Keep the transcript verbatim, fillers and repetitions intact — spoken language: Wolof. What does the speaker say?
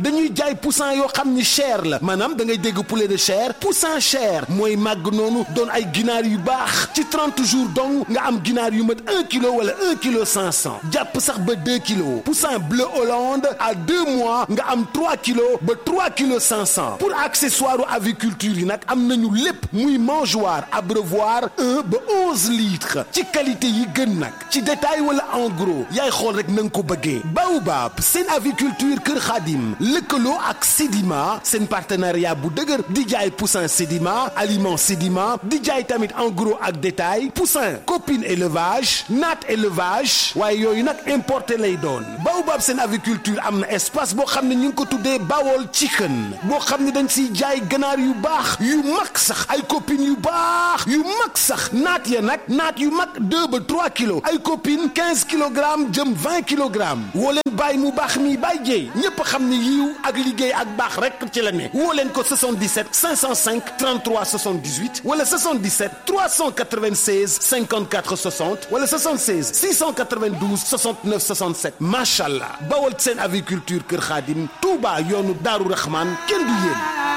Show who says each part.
Speaker 1: dañuy jaay poussin yoo xam ni cher la maanaam da ngay dégg poulet de chair poussin cher mooy màgg noonu doon ay ginaar yu baax ci trente jours donc nga am ginaar yu mat un kilo wala un kilo cinq cent jàpp sax ba deux kilos poussin bleu Hollande à deux mois nga am trois kilos ba trois kilos cinq cent pour accessoire u aviculture yi nag am nañu lépp muy mangeoire abreuvoir un ba onze litres ci qualité yi gën nag ci détail wala en gros yaay xool rek na nga ko bëggee Baobab seen aviculture Kër Khadim lëkkaloo ak Sedima seen partenariat bu dëgër di jaay poussin Sedima aliment Sedima di jaay tamit en gros ak détail poussin copine élevage naat élevage waaye yooyu nag importé lay doon Baobab seen aviculture am na espace boo xam ne ñu ngi ko tuddee Bawol Chicken boo xam ne dañ siy jaay ganaar yu baax yu mag sax ay copines yu baax yu mag sax naat ya nag naat yu mag deux ba trois kilos ay copines quinze kilogrammes jëm vingt kilogrammes woo leen bàyyi mu baax mi bàyyi jéey ñépp xam ne yiw ak liggéey ak baax rek ci la ne woo leen ko soixante-dix-sept cinq cent cinq trente-trois soixante-dix-huit wala soixante-dix-sept trois cent quatre-vingt-seize cinquante-quatre soixante wala soixante-seize six cent quatre-vingt-douze soixante-neuf soixante-sept macha allah bawal seen aviculture Kër Khadim Touba yoonu Daaru Rahman kenn du yéen.